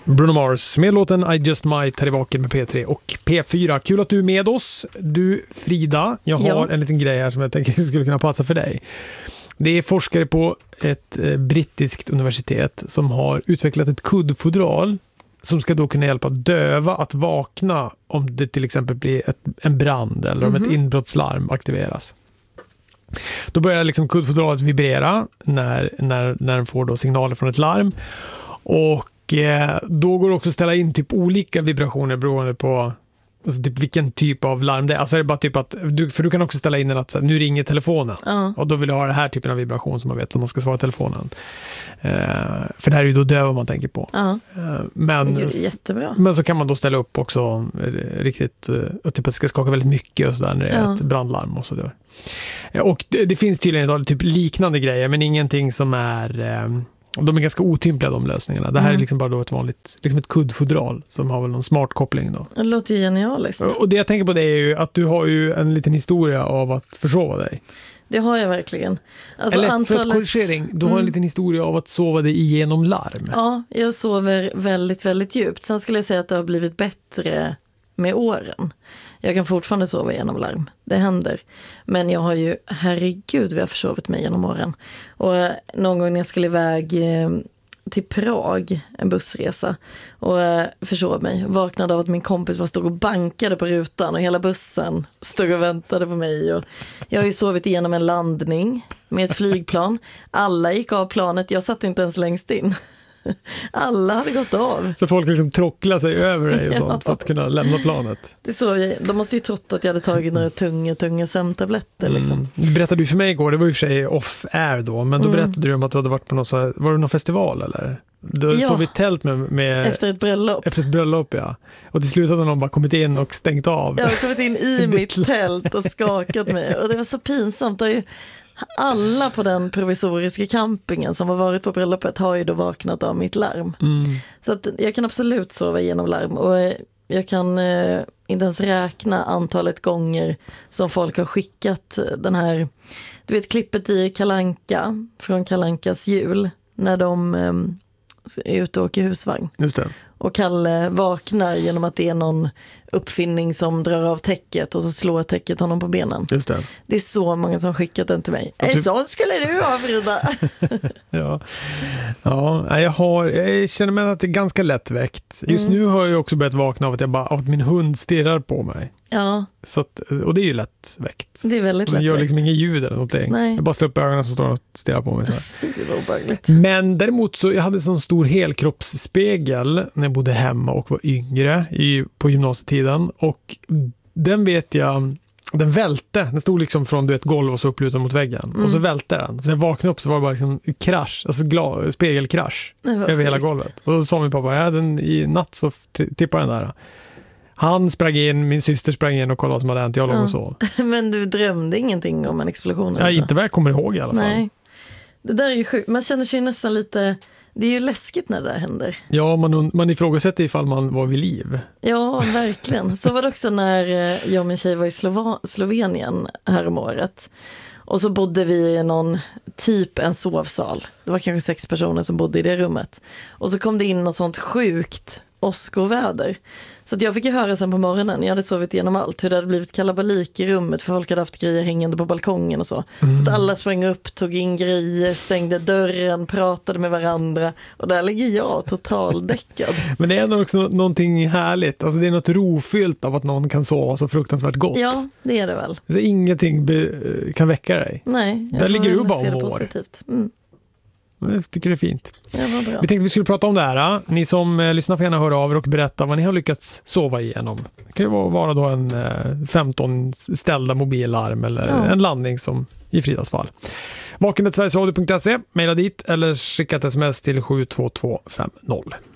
Bruno Mars med låten I Just Might här i Vaken med P3 och P4. Kul att du är med oss. Du, Frida, jag har en liten grej här som jag tänker skulle kunna passa för dig. Det är forskare på ett brittiskt universitet som har utvecklat ett kuddfodral som ska då kunna hjälpa döva att vakna om det till exempel blir en brand eller om ett inbrottslarm aktiveras. Då börjar liksom kuddfodralet vibrera när den får då signaler från ett larm. Och då går det också att ställa in typ olika vibrationer beroende på alltså typ vilken typ av larm det är. Alltså är det bara typ att du kan också ställa in att så här, nu ringer telefonen. Och då vill du ha det här typen av vibration som man vet att man ska svara telefonen. För det här är ju då döv om man tänker på. Men så kan man då ställa upp också riktigt typ att det ska skaka väldigt mycket och sådär när det är ett brandlarm och så där. Och det finns tydligen idag typ liknande grejer men ingenting som är de är ganska otympliga de lösningarna. Det här är liksom bara då ett vanligt liksom ett kuddfodral som har väl någon smart koppling då. Det låter ju genialiskt. Och det jag tänker på det är ju att du har ju en liten historia av att försova dig. Det har jag verkligen. Alltså eller för att korrigering, du har en liten historia av att sova dig igenom larm. Ja, jag sover väldigt, väldigt djupt. Sen skulle jag säga att det har blivit bättre med åren. Jag kan fortfarande sova genom larm. Det händer. Men jag har ju, herregud, vi har försovit mig genom åren. Och någon gång när jag skulle iväg till Prag, en bussresa, och försov mig. Vaknade av att min kompis bara stod och bankade på rutan och hela bussen stod och väntade på mig. Och jag har ju sovit igenom en landning med ett flygplan. Alla gick av planet, jag satt inte ens längst in. Alla hade gått av. Så folk liksom trocklar sig över dig och sånt för att kunna lämna planet. Det så de måste ju trott att jag hade tagit några tunga sömntabletter liksom. Det berättade du för mig igår, det var ju för sig off-air då, men då berättade du om att du hade varit på var det någon festival eller? Du sov i tält med efter ett bröllop. Efter ett bröllop, ja. Och till slut hade någon bara kommit in och stängt av. Jag har kommit in i mitt tält och skakat mig. Och det var så pinsamt. Alla på den provisoriska campingen som har varit på bröllopet har ju då vaknat av mitt larm. Så att jag kan absolut sova genom larm. Och jag kan inte ens räkna antalet gånger som folk har skickat den här, du vet klippet i Kalle Anka från Kalle Ankas jul när de är ute och åker husvagn. Just det. Och Kalle vaknar genom att det är någon uppfinning som drar av täcket och så slår täcket honom på benen. Just det. Det är så många som skickat den till mig. Så skulle du ha, Frida. Jag känner mig att det är ganska lättväckt. Just nu har jag också börjat vakna av att min hund stirrar på mig. Ja. Så att, och det är ju lättväckt. Det är väldigt lättväckt. Den gör liksom inget ljud eller någonting. Nej. Jag bara slår upp ögonen så står den och stirrar på mig. Så här. Det var obehagligt. Men däremot så jag hade en sån stor helkroppsspegel när jag bodde hemma och var yngre på gymnasietiden. Och den vet jag, den välte. Den stod liksom från ett golv och så upplutad mot väggen. Och så välte den. Så jag vaknade upp så var det bara liksom krasch, alltså spegelkrasch över hela golvet. Och då sa min pappa, i natt så tippade den där. Han sprang in, min syster sprang in och kollade vad som hade hänt. Jag låg och sov. Men du drömde ingenting om en explosion? Ja, inte vad jag kommer ihåg i alla fall. Nej. Det där är ju sjukt. Man känner sig nästan lite... Det är ju läskigt när det där händer. Ja, man ifrågasätter ifall man var vid liv. Ja, verkligen. Så var det också när jag och min tjej var i Slovenien här om året. Och så bodde vi i en sovsal. Det var kanske 6 personer som bodde i det rummet. Och så kom det in något sånt sjukt åskoväder. Så att jag fick ju höra sen på morgonen, jag hade sovit igenom allt, hur det hade blivit kalabalik i rummet för folk hade haft grejer hängande på balkongen och så. Så att alla sprang upp, tog in grejer, stängde dörren, pratade med varandra och där ligger jag totaldäckad. Men det är ändå också någonting härligt, alltså det är något rofyllt av att någon kan sova så fruktansvärt gott. Ja, det är det väl. Så ingenting kan väcka dig. Nej, där ligger du bara och mår. Positivt. Jag tycker det är fint. Ja, vad bra. Vi tänkte vi skulle prata om det här. Ni som lyssnar får gärna höra av er och berätta vad ni har lyckats sova igenom. Det kan ju vara då en 15 ställda mobillarm eller en landning som i Fridas fall. vaken@sverigesradio.se, mejla dit eller skicka ett sms till 72250.